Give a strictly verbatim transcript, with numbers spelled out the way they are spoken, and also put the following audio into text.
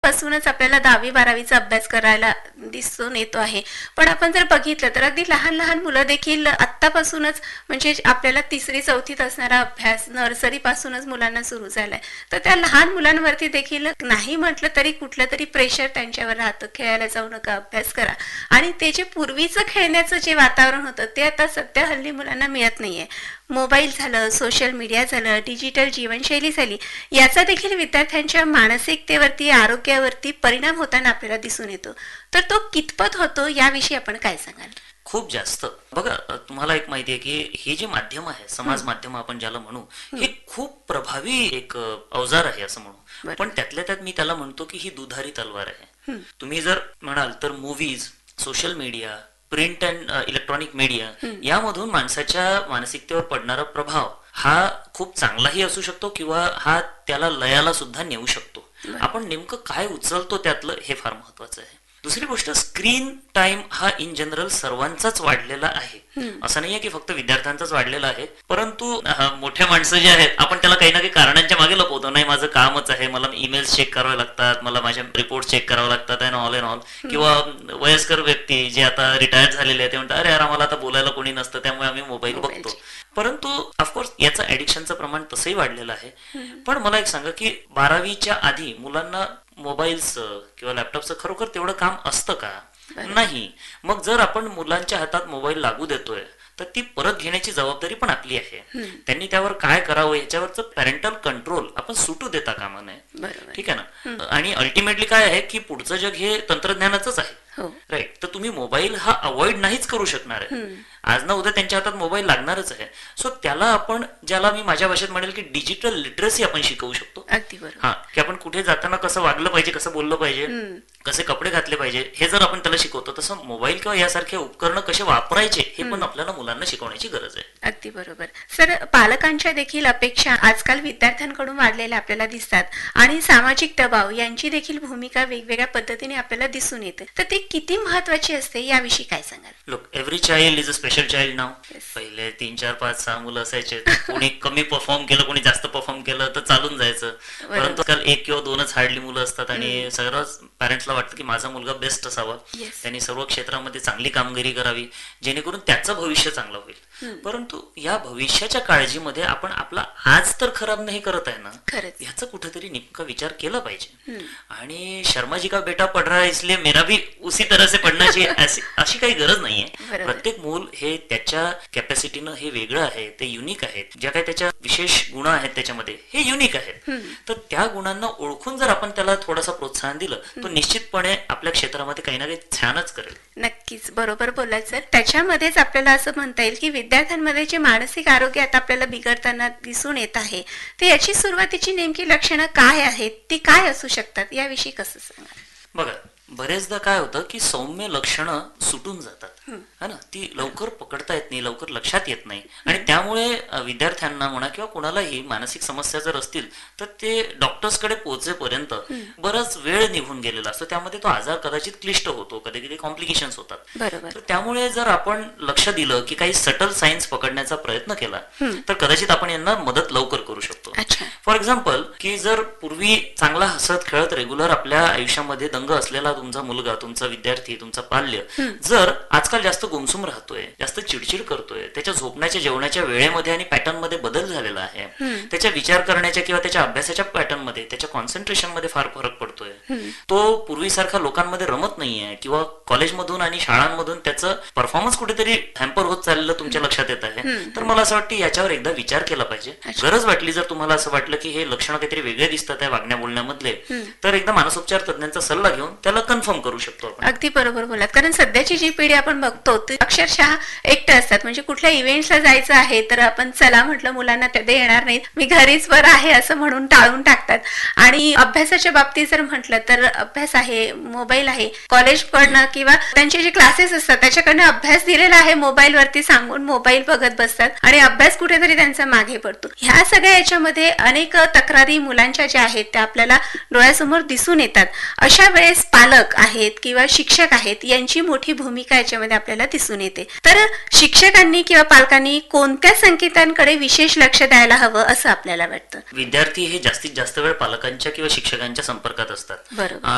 पासूनच आपल्याला दहावी बारावीचा अभ्यास करायला दिसून येतो आहे. पण आपण जर बघितलं तर अगदी लहान लहान मुलं देखील आत्तापासूनच म्हणजे आपल्याला तिसरी चौथीत असणारा अभ्यास नर्सरी पासूनच मुलांना सुरू झालाय. तर त्या लहान मुलांवरती देखील नाही म्हटलं तरी कुठलं तरी प्रेशर त्यांच्यावर राहतं, खेळायला जाऊ नका, अभ्यास करा. आणि ते जे पूर्वीचं खेळण्याचं जे वातावरण होतं ते आता सध्या हल्ली मुलांना मिळत नाहीये. मोबाईल झालं, सोशल मीडिया झालं, डिजिटल जीवनशैली झाली, याचा देखील विद्यार्थ्यांच्या मानसिकतेवरती, आरोग्यावरती परिणाम होताना आपल्याला दिसून येतो. तर तो कितपत होतो याविषयी आपण काय सांगाल? खूप जास्त. बघा, तुम्हाला एक माहिती आहे की हे जे माध्यम आहे, समाज माध्यम आपण ज्याला म्हणू, हे खूप प्रभावी एक अवजार आहे असं म्हणू. पण त्यातल्या त्यात मी त्याला म्हणतो की ही दुधारी तलवार आहे. तुम्ही जर म्हणाल तर movies, social media, print and electronic media यामधून माणसाच्या मानसिकतेवर पडणारा प्रभाव हा खूप चांगलाही असू शकतो किंवा हा त्याला लयाला सुद्धा नेऊ शकतो. आपण नेमकं काय उचलतो त्यातलं हे फार महत्वाचं आहे. दुसरी गोष्ट, स्क्रीन टाइम हा इन जनरल सर्वांचाच वाढलेला आहे. असं नाहीये की फक्त विद्यार्थ्यांचाच वाढलेला आहे, परंतु मोठ्या माणसं जे आहेत आपण त्याला काही ना काही कारणांच्या मागे लपवतो. नाही, माझं कामच आहे, मला ईमेल्स चेक करावे लागतात, मला माझ्या रिपोर्ट चेक करावे लागतात अँड ऑल अँड ऑल. किंवा वयस्कर व्यक्ती जे आता रिटायर झालेले आहेत ते म्हणतात, अरे यार आम्हाला आता बोलायला कोणी नसतं त्यामुळे आम्ही मोबाईल बघतो. परंतु ऑफकोर्स याचं ऍडिक्शनचं प्रमाण तसंही वाढलेलं आहे. पण मला एक सांगा की बारावीच्या आधी मुलांना मोबाईलचं किंवा लॅपटॉपचं खरोखर तेवढं काम असतं का? नाही. मग जर आपण मुलांच्या हातात मोबाईल लागू देतोय तर ती परत घेण्याची जबाबदारी पण आपली आहे. त्यांनी त्यावर काय करावं याच्यावरचं पॅरेंटल कंट्रोल आपण सुटू देता कामा नये. ठीक आहे ना? आणि अल्टिमेटली काय आहे की पुढचं जग हे तंत्रज्ञानाचंच आहे. राईट. तर तुम्ही मोबाईल हा अवॉइड नाहीच करू शकणार आहे. आज ना उद्या त्यांच्या हातात मोबाईल लागणारच आहे. सो त्याला आपण, ज्याला मी माझ्या भाषेत म्हणेल की डिजिटल लिटरसी आपण शिकवू शकतो. हा, की आपण कुठे जाताना कसं वागलं पाहिजे, कसं बोललं पाहिजे, कसे कपडे घातले पाहिजे, हे जर आपण त्याला शिकवतो, तसं मोबाईल किंवा यासारखे उपकरण कसे वापरायचे हे पण आपल्याला मुलांना शिकवण्याची गरज आहे. अगदी बरोबर. सर, पालकांच्या देखील अपेक्षा आजकाल विद्यार्थ्यांकडून वाढलेल्या आपल्याला दिसतात आणि सामाजिक दबाव यांची देखील भूमिका वेगवेगळ्या पद्धतीने आपल्याला दिसून येते. तर ती किती महत्वाची असते याविषयी काय सांगाल? लोक, every child is a special child नाव. पहिले तीन चार पाच सहा मुलं असायचे, कोणी कमी परफॉर्म केलं, कोणी जास्त परफॉर्म केलं तर चालून जायचं. परंतु काल एक किंवा दोनच हार्डली मुलं असतात आणि सर्वच पॅरेंट्सला वाटतं की माझा मुलगा बेस्ट असावा, त्यांनी सर्व क्षेत्रामध्ये चांगली कामगिरी करावी जेणेकरून त्याचं भविष्य चांगलं होईल. परंतु या भविष्याच्या काळजीमध्ये आपण आपला आज तर खराब नाही करत आहे ना, ह्याचा कुठेतरी नेमका विचार केला पाहिजे. आणि शर्माजी का बेटा पढ़ रहा है इसलिए मेरा भी उसी तरह से पडण्याची अशी काही गरज नाहीये. प्रत्येक मूल हे त्याच्या कॅपॅसिटीनं हे वेगळं आहे, ते युनिक आहेत. ज्या काही त्याच्या विशेष गुण आहेत त्याच्यामध्ये हे युनिक आहेत. तर त्या गुणांना ओळखून जर आपण त्याला थोडासा प्रोत्साहन दिलं तो निश्चितपणे आपल्या क्षेत्रामध्ये काही ना काही छानच करेल. नक्कीच बरोबर बोलायचं. सर, त्याच्यामध्येच आपल्याला असं म्हणता येईल की विद्यार्थ्यांमध्ये जे मानसिक आरोग्य आता आपल्याला बिघडताना दिसून येत आहे, तर याची सुरुवातीची नेमकी लक्षणं काय आहेत, ती काय असू शकतात याविषयी कसं सांगा? बघा, बरेचदा काय होतं की सौम्य लक्षणं सुटून जातात, है ना, ती लवकर पकडता येत नाही, लवकर लक्षात येत नाही. आणि त्यामुळे विद्यार्थ्यांना म्हणा किंवा कुणालाही मानसिक समस्या जर असतील तर ते डॉक्टर्सकडे पोहोचेपर्यंत बराच वेळ निघून गेलेला असतो. त्यामध्ये तो आजार कदाचित क्लिष्ट होतो, कधी कधी कॉम्प्लिकेशन्स होतात. तर त्यामुळे जर आपण लक्ष दिलं की काही सटल सायन्स पकडण्याचा प्रयत्न केला तर कदाचित आपण यांना मदत लवकर करू शकतो. फॉर एक्झाम्पल, की जर पूर्वी चांगला हसत खेळत रेग्युलर आपल्या आयुष्यामध्ये दंग असलेला तुमचा मुलगा, तुमचा विद्यार्थी, तुमचा पाल्य जर आजकाल जास्त गुमसुम राहतोय, जास्त चिडचिड करतोय, त्याच्या झोपण्याच्या जेवणाच्या वेळेमध्ये आणि पॅटर्न मध्ये बदल झालेला आहे, त्याच्या विचार करण्याच्या किंवा त्याच्या अभ्यासाच्या पॅटर्न मध्ये, त्याच्या कॉन्सन्ट्रेशन मध्ये फार फरक पडतोय, तो पूर्वीसारखा लोकांमध्ये रमत नाहीये किंवा कॉलेजमधून आणि शाळांमधून त्याचं परफॉर्मन्स कुठेतरी हॅम्पर होत चाललेलं तुमच्या लक्षात येत आहे, तर मला असं वाटतं याच्यावर एकदा विचार केला पाहिजे. गरज वाटली, जर तुम्हाला असं वाटलं की हे लक्षण काहीतरी वेगळे दिसतात आहे वागण्या बोलण्यामधले, तर एकदा मानसोपचार तज्ञांचा सल्ला घेऊन त्याला कन्फर्म करू शकतो आपण. अगदी बरोबर बोलात. कारण सध्याची जी पिढी आपण बघतो ते अक्षरशः एकटे असतात. म्हणजे कुठल्या इव्हेंट्सला जायचं आहे तर आपण चला म्हटलं मुलांना ते येणार नाहीत, मी घरीच बरं आहे असं म्हणून टाळून टाकतात. आणि अभ्यासाच्या बाबतीत जर म्हटलं तर अभ्यास आहे, मोबाईल आहे, कॉलेजकडनं किंवा त्यांचे जे क्लासेस असतात त्याच्याकडनं अभ्यास दिलेला आहे मोबाईल वरती सांगून मोबाईल बघत बसतात आणि अभ्यास कुठेतरी त्यांचा मागे पडतो. ह्या सगळ्या याच्यामध्ये अनेक तक्रारी मुलांच्या ज्या आहेत त्या आपल्याला डोळ्यासमोर दिसून येतात. अशा वेळेस पालक आहेत किंवा शिक्षक आहेत यांची मोठी भूमिका याच्यामध्ये आपल्याला दिसून येते. तर शिक्षकांनी किंवा पालकांनी कोणत्या संकेतांकडे विशेष लक्ष द्यायला हवं असं आपल्याला वाटतं? विद्यार्थी हे जास्तीत जास्त वेळ पालकांच्या किंवा शिक्षकांच्या संपर्कात असतात. बरोबर.